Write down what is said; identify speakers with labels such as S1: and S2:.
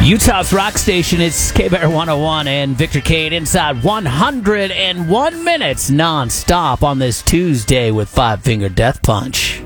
S1: Utah's rock station, it's K-Bear 101 and Victor Cade inside 101 minutes non-stop on this Tuesday with Five Finger Death Punch.